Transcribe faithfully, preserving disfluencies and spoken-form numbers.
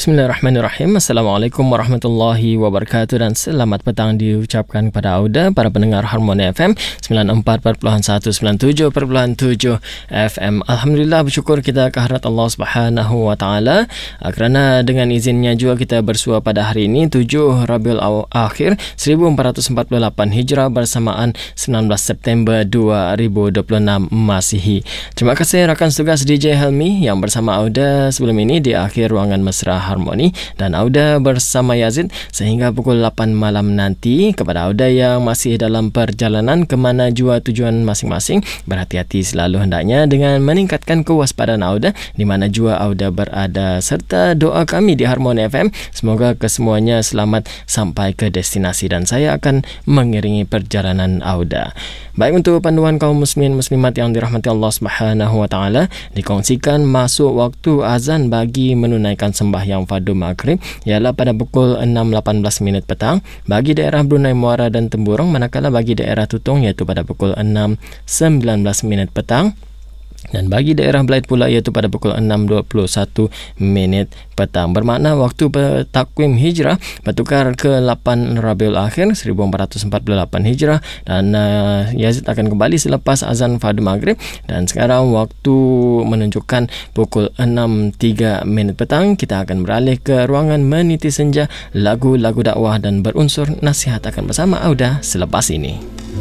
Bismillahirrahmanirrahim. Assalamualaikum warahmatullahi wabarakatuh dan selamat petang diucapkan kepada Auda, para pendengar Harmoni F M sembilan puluh empat perpuluhan satu, sembilan puluh tujuh perpuluhan tujuh F M. Alhamdulillah, bersyukur kita kehadrat Allah Subhanahu wa taala kerana dengan izinnya juga kita bersua pada hari ini tujuh Rabiul Akhir seribu empat ratus empat puluh lapan Hijrah bersamaan sembilan belas September dua ribu dua puluh enam Masihi. Terima kasih rakan tugas D J Helmi yang bersama Auda sebelum ini di akhir ruangan mesra Harmoni, dan Auda bersama Yazid sehingga pukul lapan malam nanti. Kepada Auda yang masih dalam perjalanan ke mana jua tujuan masing-masing, berhati-hati selalu hendaknya dengan meningkatkan kewaspadaan Auda di mana jua Auda berada, serta doa kami di Harmoni F M semoga kesemuanya selamat sampai ke destinasi dan saya akan mengiringi perjalanan Auda. Baik, untuk panduan kaum muslimin muslimat yang dirahmati Allah Subhanahu wa taala, dikongsikan masuk waktu azan bagi menunaikan sembahyang fardu maghrib ialah pada pukul enam lapan belas minit petang bagi daerah Brunei Muara dan Temburong, manakala bagi daerah Tutong iaitu pada pukul enam sembilan belas minit petang, dan bagi daerah Belait pula iaitu pada pukul enam dua puluh satu minit petang. Bermakna waktu takwim hijrah bertukar ke lapan Rabiul Akhir seribu empat ratus empat puluh lapan Hijrah, dan uh, Yazid akan kembali selepas azan fardu maghrib, dan sekarang waktu menunjukkan pukul enam tiga minit petang. Kita akan beralih ke ruangan meniti senja, lagu-lagu dakwah dan berunsur nasihat akan bersama Auda selepas ini.